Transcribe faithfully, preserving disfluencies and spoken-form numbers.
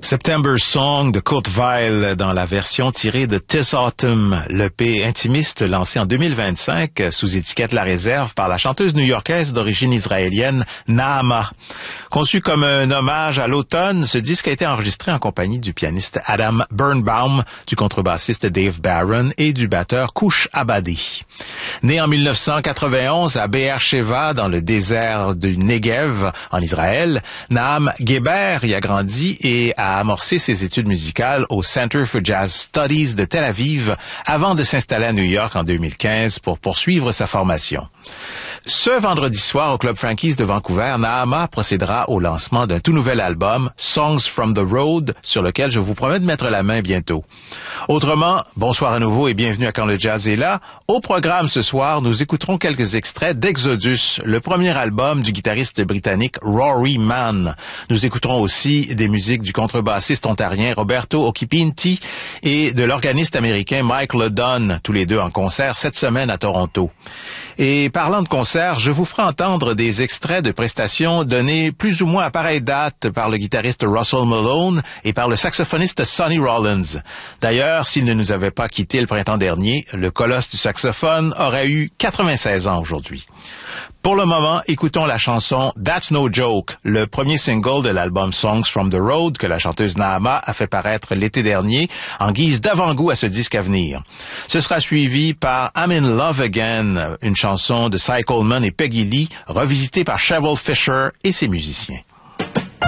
September Song de Kurt Weill dans la version tirée de This Autumn, l'E P intimiste lancé en deux mille vingt-cinq sous étiquette La Réserve par la chanteuse new-yorkaise d'origine israélienne Naama. Conçu comme un hommage à l'automne, ce disque a été enregistré en compagnie du pianiste Adam Birnbaum, du contrebassiste Dave Barron et du batteur Kouch Abadi. Né en mille neuf cent quatre-vingt-onze à Be'er Sheva dans le désert du Negev en Israël, Naham Geber y a grandi et a amorcé ses études musicales au Center for Jazz Studies de Tel Aviv avant de s'installer à New York en deux mille quinze pour poursuivre sa formation. Ce vendredi soir au Club Frankie's de Vancouver, Nahama procédera au lancement d'un tout nouvel album, Songs from the Road, sur lequel je vous promets de mettre la main bientôt. Autrement, bonsoir à nouveau et bienvenue à Quand le Jazz est là. Au programme ce soir, nous écouterons quelques extraits d'Exodus, le premier album du guitariste britannique Rory Mann. Nous écouterons aussi des musiques du contrebassiste ontarien Roberto Occhipinti et de l'organiste américain Mike Ledon, tous les deux en concert cette semaine à Toronto. Et parlant de concert, je vous ferai entendre des extraits de prestations données plus ou moins à pareille date par le guitariste Russell Malone et par le saxophoniste Sonny Rollins. D'ailleurs, s'il ne nous avait pas quitté le printemps dernier, le colosse du saxophone aurait eu quatre-vingt-seize ans aujourd'hui. Pour le moment, écoutons la chanson That's No Joke, le premier single de l'album Songs from the Road que la chanteuse Nahama a fait paraître l'été dernier en guise d'avant-goût à ce disque à venir. Ce sera suivi par I'm in Love Again, une chanson de Cy Coleman et Peggy Lee, revisitée par Cheryl Fisher et ses musiciens.